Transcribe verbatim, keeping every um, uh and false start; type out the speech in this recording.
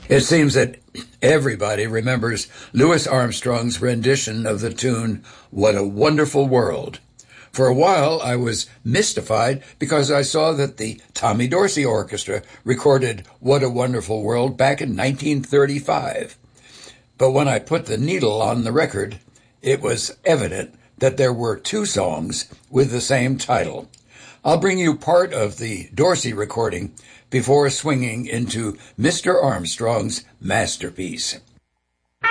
It seems that everybody remembers Louis Armstrong's rendition of the tune, What a Wonderful World. For a while, I was mystified because I saw that the Tommy Dorsey Orchestra recorded What a Wonderful World back in nineteen thirty-five. But when I put the needle on the record, it was evident that there were two songs with the same title. I'll bring you part of the Dorsey recording before swinging into Mister Armstrong's masterpiece.